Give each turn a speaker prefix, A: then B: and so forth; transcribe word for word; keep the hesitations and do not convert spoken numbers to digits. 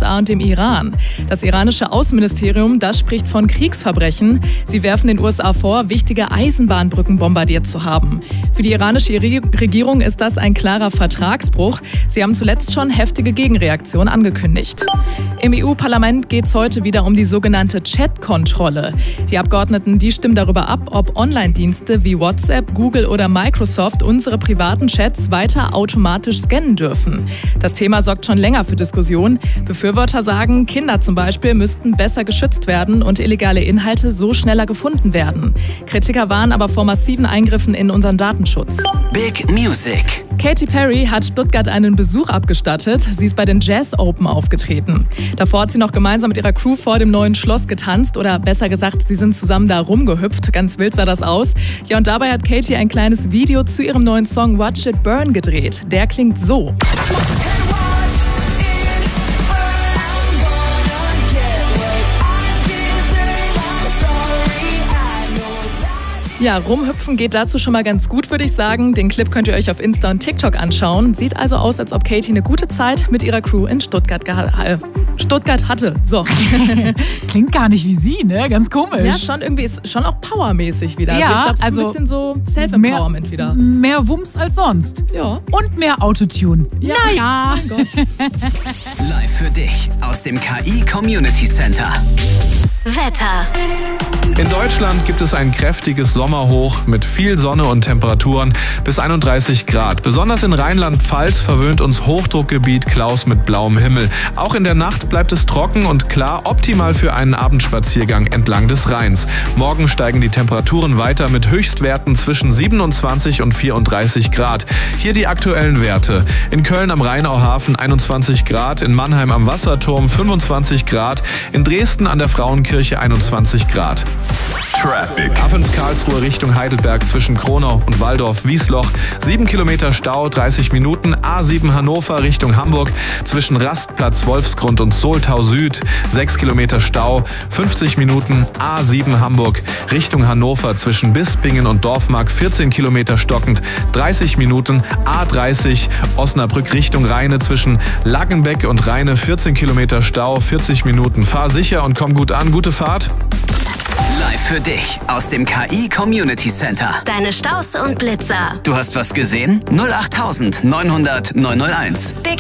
A: S A und dem Iran. Das iranische Außenministerium, das spricht von Kriegsverbrechen. Sie werfen den U S A vor, wichtige Eisenbahnbrücken bombardiert zu haben. Für die iranische Regierung ist das ein klarer Vertragsbruch. Sie haben zuletzt schon heftige Gegenreaktionen angekündigt. Im E U-Parlament geht es heute wieder um die sogenannte Chat-Kontrolle. Die Abgeordneten, die stimmen darüber ab, ob Online-Dienste wie WhatsApp, Google oder Microsoft unsere privaten Chats weiter automatisch scannen dürfen. Das Thema sorgt schon länger für Diskussionen. Befürworter sagen, Kinder zum Beispiel müssten besser geschützt werden und illegale Inhalte so schneller gefunden werden. Kritiker warnen aber vor massiven Eingriffen in unseren Datenschutz.
B: Big Music.
A: Katy Perry hat Stuttgart einen Besuch abgestattet. Sie ist bei den Jazz Open aufgetreten. Davor hat sie noch gemeinsam mit ihrer Crew vor dem neuen Schloss getanzt. Oder besser gesagt, sie sind zusammen da rumgehüpft. Ganz wild sah das aus. Ja, und dabei hat Katy ein kleines Video zu ihrem neuen Song Watch It Burn gedreht. Der klingt so. Ja, rumhüpfen geht dazu schon mal ganz gut, würde ich sagen. Den Clip könnt ihr euch auf Insta und TikTok anschauen. Sieht also aus, als ob Katy eine gute Zeit mit ihrer Crew in Stuttgart, äh, Stuttgart hatte. So.
C: Klingt gar nicht wie sie, ne? Ganz komisch.
A: Ja, schon irgendwie ist schon auch powermäßig wieder.
C: Ja,
A: also ich glaube, es ist
C: also
A: ein bisschen so Self-Empowerment
C: mehr,
A: wieder.
C: Mehr Wumms als sonst.
A: Ja.
C: Und mehr Autotune.
A: Ja.
C: Naja.
A: Mein Gott.
B: Live für dich aus dem K I Community Center.
D: Wetter.
E: In Deutschland gibt es ein kräftiges Sommerhoch mit viel Sonne und Temperaturen bis einunddreißig Grad. Besonders in Rheinland-Pfalz verwöhnt uns Hochdruckgebiet Klaus mit blauem Himmel. Auch in der Nacht bleibt es trocken und klar, optimal für einen Abendspaziergang entlang des Rheins. Morgen steigen die Temperaturen weiter mit Höchstwerten zwischen siebenundzwanzig und vierunddreißig Grad. Hier die aktuellen Werte. In Köln am Rheinauhafen einundzwanzig Grad, in Mannheim am Wasserturm fünfundzwanzig Grad, in Dresden an der Frauenkirche einundzwanzig Grad.
F: Traffic.
E: A fünf Karlsruhe Richtung Heidelberg zwischen Kronau und Walldorf-Wiesloch. sieben Kilometer Stau, dreißig Minuten. A sieben Hannover Richtung Hamburg zwischen Rastplatz Wolfsgrund und Soltau Süd. sechs Kilometer Stau, fünfzig Minuten. A sieben Hamburg Richtung Hannover zwischen Bispingen und Dorfmark. vierzehn Kilometer stockend, dreißig Minuten. A dreißig Osnabrück Richtung Rheine zwischen Laggenbeck und Rheine. vierzehn Kilometer Stau, vierzig Minuten. Fahr sicher und komm gut an. Gute Fahrt.
B: Live für dich aus dem K I Community Center.
D: Deine Staus und Blitzer.
B: Du hast was gesehen? null acht neunhundert neunhunderteins.
D: Big